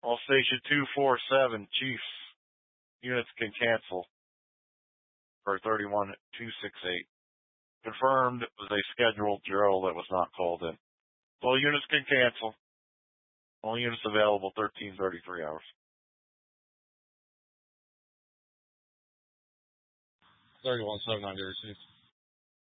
All station 247, Chiefs. Units can cancel for 31268. Confirmed was a scheduled drill that was not called in. All units can cancel. All units available 1333 hours. 31790 received.